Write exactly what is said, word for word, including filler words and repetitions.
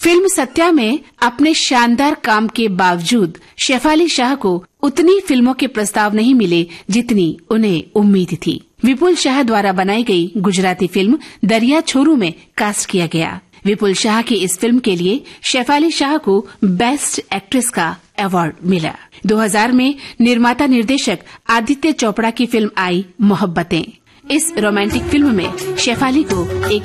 Film Satya में अपने शानदार काम के बावजूद शेफाली शाह को उतनी फिल्मों के प्रस्ताव नहीं मिले जितनी उन्हें उम्मीद थी। विपुल शाह द्वारा बनाई गई गुजराती फिल्म दरिया छोरू में कास्ट किया गया। विपुल शाह की इस फिल्म के लिए शेफाली शाह को बेस्ट एक्ट्रेस का अवार्ड मिला। दो हज़ार में निर्माता निर्देशक आदित्य चोपड़ा की फिल्म आई मोहब्बतें। इस रोमांटिक फिल्म में शेफाली को एक